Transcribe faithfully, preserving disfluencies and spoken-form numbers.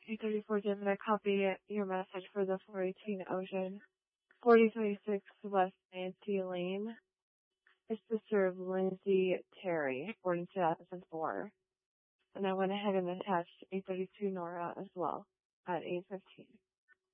eight thirty-four, David, I copy your message for the four eighteen Ocean. forty twenty-six West Nancy Lane. It's sister of Lindsay Terry, born in two thousand four. And I went ahead and attached eight thirty-two Nora as well at eight fifteen.